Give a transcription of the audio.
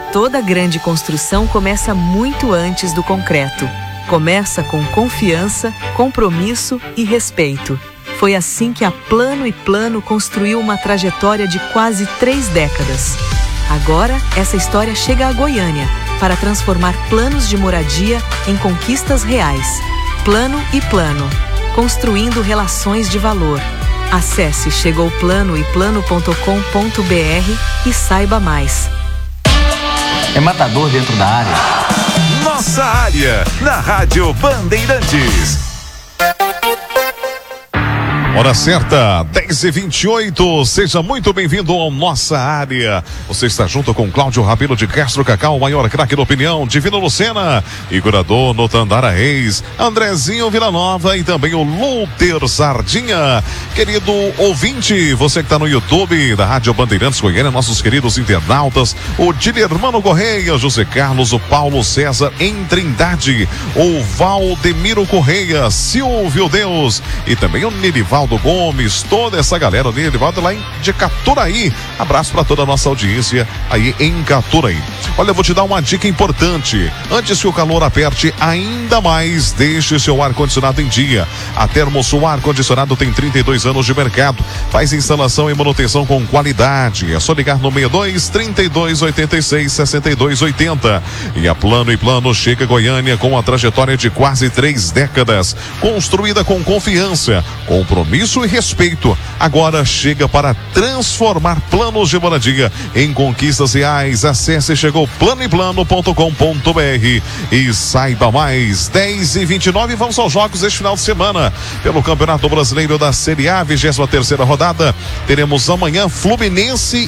Toda grande construção começa muito antes do concreto. Começa com confiança, compromisso e respeito. Foi assim que a Plano & Plano construiu uma trajetória de quase 3 décadas. Agora, essa história chega a Goiânia para transformar planos de moradia em conquistas reais. Plano & Plano, construindo relações de valor. Acesse chegouplanoeplano.com.br e saiba mais. É matador dentro da área. Nossa área, na Rádio Bandeirantes. Hora certa, 10h28, seja muito bem-vindo ao Nossa Área. Você está junto com Cláudio Rabelo de Castro Cacau, o maior craque da opinião, Divino Lucena, Igurador no Tandara Reis, Andrezinho Villanova e também o Luther Sardinha. Querido ouvinte, você que está no YouTube da Rádio Bandeirantes Goiânia, nossos queridos internautas, o Dilermano Correia, José Carlos, o Paulo César em Trindade, o Valdemiro Correia, Silvio Deus e também o Nerivaldo Gomes, toda essa galera, Nerivaldo lá de Caturaí. Abraço para toda a nossa audiência aí em Caturaí. Olha, eu vou te dar uma dica importante. Antes que o calor aperte ainda mais, deixe seu ar-condicionado em dia. A Termosul Ar-Condicionado tem 32 anos de mercado. Faz instalação e manutenção com qualidade. É só ligar no 62 32 86 62 80. E a Plano & Plano chega a Goiânia com a trajetória de quase 3 décadas. Construída com confiança, compromisso e respeito. Agora chega para transformar planos de moradia em conquistas reais. Acesse chegouplanoeplano.com.br e saiba mais. 10h29, vamos aos jogos deste final de semana. Pelo Campeonato Brasileiro da Série A, 23ª rodada. Teremos amanhã Fluminense